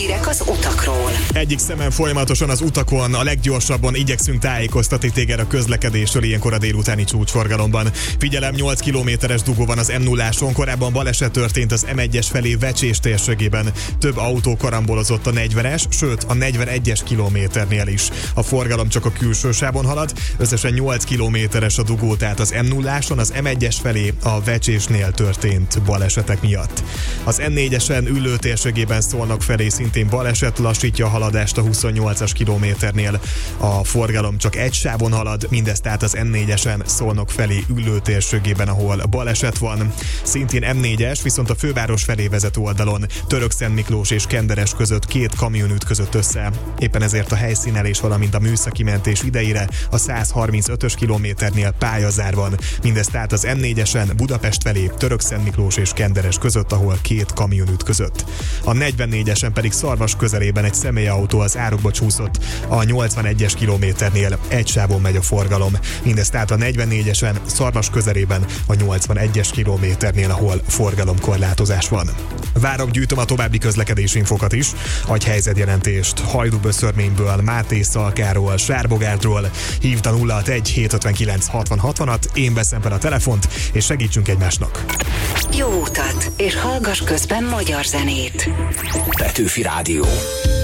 Hírek az utakról. Egyik szemen folyamatosan az utakon, a leggyorsabban igyekszünk tájékoztatni téged a közlekedésről ilyenkor a délutáni csúcsforgalomban. Figyelem, 8 kilométeres dugó van az M0-áson, korábban baleset történt az M1-es felé Vecsés térségében. Több autó karambolozott a 40-es, sőt a 41-es kilométernél is. A forgalom csak a külső sávon halad, összesen 8 kilométeres a dugó, tehát az M0-áson az M1-es felé a Vecsésnél történt balesetek miatt. Az M4-esen Üllő térségében Szolnok felé szintén baleset lassítja a haladást a 28-as kilométernél. A forgalom csak egy sávon halad, mindez tehát az M4-esen Szolnok felé Üllő térségében, ahol baleset van. Szintén M4-es, viszont a főváros felé vezető oldalon Törökszentmiklós és Kenderes között két kamion ütközött össze. Éppen ezért a helyszínelés, valamint a műszaki mentés idejére a 135-ös kilométernél pályazár van. Mindez tehát az M4-esen Budapest felé Törökszentmiklós és Kenderes között, ahol két kamion ütközött. A 44-esen pedig Szarvas közelében egy személyautó az árokba csúszott, a 81-es kilométernél egy sávon megy a forgalom. Mindez tehát a 44-esen Szarvas közelében a 81-es kilométernél, ahol forgalomkorlátozás van. Várok, gyűjtöm a további közlekedési infokat is, adj helyzetjelentést Hajdúböszörményből, Máté Szalkáról, Sárbogártról, hívd a 061 759 60 60-at, én veszem fel a telefont, és segítsünk egymásnak. Jó utat, és hallgass közben magyar zenét. Petőfi Rádió.